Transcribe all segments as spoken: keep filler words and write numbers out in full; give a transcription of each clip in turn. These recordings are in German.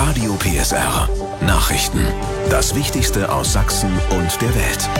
Radio P S R. Nachrichten. Das Wichtigste aus Sachsen und der Welt.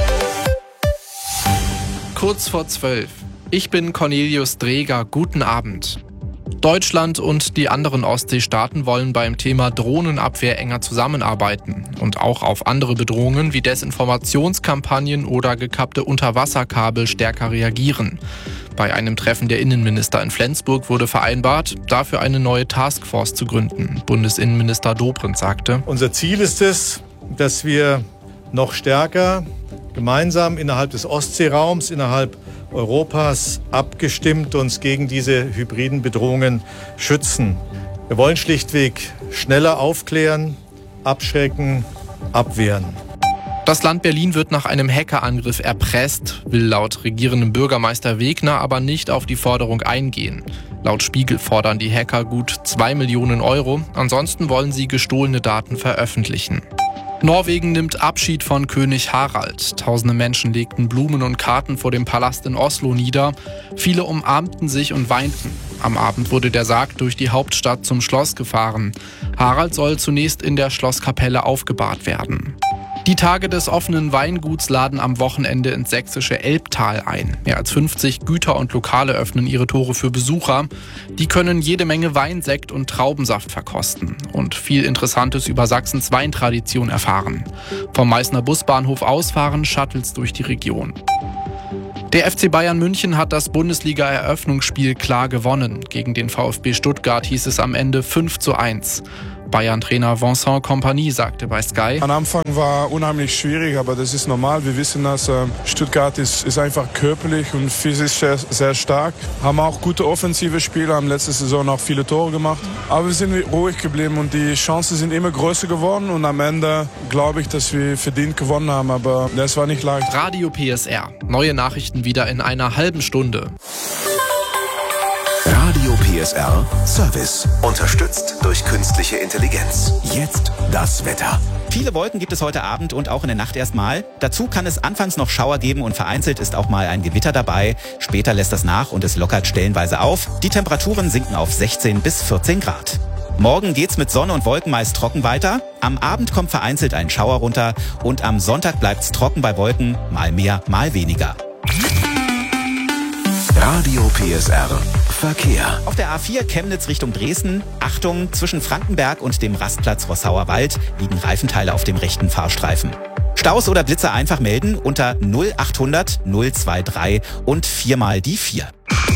Kurz vor zwölf. Ich bin Cornelius Dreger. Guten Abend. Deutschland und die anderen Ostseestaaten wollen beim Thema Drohnenabwehr enger zusammenarbeiten und auch auf andere Bedrohungen wie Desinformationskampagnen oder gekappte Unterwasserkabel stärker reagieren. Bei einem Treffen der Innenminister in Flensburg wurde vereinbart, dafür eine neue Taskforce zu gründen. Bundesinnenminister Dobrindt sagte: Unser Ziel ist es, dass wir noch stärker gemeinsam innerhalb des Ostseeraums, innerhalb Europas abgestimmt uns gegen diese hybriden Bedrohungen schützen. Wir wollen schlichtweg schneller aufklären, abschrecken, abwehren. Das Land Berlin wird nach einem Hackerangriff erpresst, will laut regierendem Bürgermeister Wegner aber nicht auf die Forderung eingehen. Laut Spiegel fordern die Hacker gut zwei Millionen Euro, ansonsten wollen sie gestohlene Daten veröffentlichen. Norwegen nimmt Abschied von König Harald. Tausende Menschen legten Blumen und Karten vor dem Palast in Oslo nieder. Viele umarmten sich und weinten. Am Abend wurde der Sarg durch die Hauptstadt zum Schloss gefahren. Harald soll zunächst in der Schlosskapelle aufgebahrt werden. Die Tage des offenen Weinguts laden am Wochenende ins sächsische Elbtal ein. Mehr als fünfzig Güter und Lokale öffnen ihre Tore für Besucher. Die können jede Menge Wein, Sekt und Traubensaft verkosten und viel Interessantes über Sachsens Weintradition erfahren. Vom Meißner Busbahnhof aus fahren Shuttles durch die Region. Der F C Bayern München hat das Bundesliga-Eröffnungsspiel klar gewonnen. Gegen den VfB Stuttgart hieß es am Ende fünf zu eins. Bayern-Trainer Vincent Kompany sagte bei Sky: Am Anfang war unheimlich schwierig, aber das ist normal. Wir wissen, dass äh, Stuttgart ist, ist einfach körperlich und physisch sehr, sehr stark. Haben auch gute offensive Spieler, haben letzte Saison auch viele Tore gemacht. Aber wir sind ruhig geblieben und die Chancen sind immer größer geworden. Und am Ende glaube ich, dass wir verdient gewonnen haben, aber das war nicht leicht. Radio P S R. Neue Nachrichten wieder in einer halben Stunde. Radio P S R Service. Unterstützt durch künstliche Intelligenz. Jetzt das Wetter. Viele Wolken gibt es heute Abend und auch in der Nacht erstmal. Dazu kann es anfangs noch Schauer geben und vereinzelt ist auch mal ein Gewitter dabei. Später lässt das nach und es lockert stellenweise auf. Die Temperaturen sinken auf sechzehn bis vierzehn Grad. Morgen geht's mit Sonne und Wolken meist trocken weiter. Am Abend kommt vereinzelt ein Schauer runter und am Sonntag bleibt's trocken bei Wolken, mal mehr, mal weniger. Radio P S R Verkehr. Auf der A vier Chemnitz Richtung Dresden. Achtung, zwischen Frankenberg und dem Rastplatz Rossauer Wald liegen Reifenteile auf dem rechten Fahrstreifen. Staus oder Blitzer einfach melden unter null achthundert null drei drei und viermal die vier.